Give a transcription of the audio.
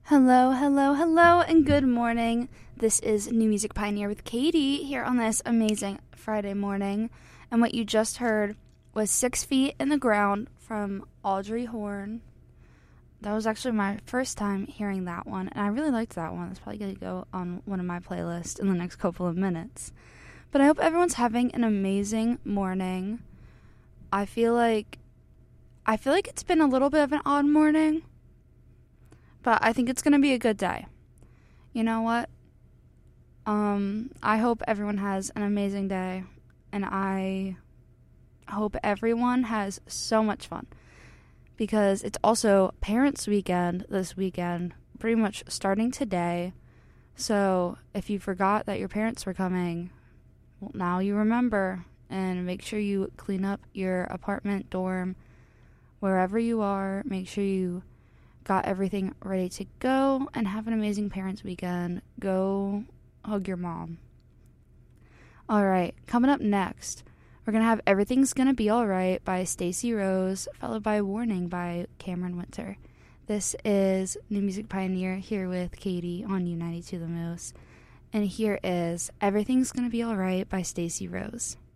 Hello, hello, hello, and good morning. This is New Music Pioneer with Katie here on this amazing Friday morning. And what you just heard was 6 Feet in the Ground from Audrey Horne. That was actually my first time hearing that one, and I really liked that one. It's probably going to go on one of my playlists in the next couple of minutes. But I hope everyone's having an amazing morning. I feel like it's been a little bit of an odd morning, but I think it's going to be a good day. You know what? I hope everyone has an amazing day, and I hope everyone has so much fun, because it's also Parents' Weekend this weekend, pretty much starting today. So if you forgot that your parents were coming, well, now you remember, and make sure you clean up your apartment, dorm, wherever you are. Make sure you got everything ready to go, and have an amazing Parents' Weekend. Go hug your mom. Alright, coming up next, we're going to have Everything's Gonna Be Alright by Stacey Rose, followed by Warning by Cameron Winter. This is New Music Pioneer here with Katie on U92 The Moose. And here is Everything's Gonna Be Alright by Stacey Rose.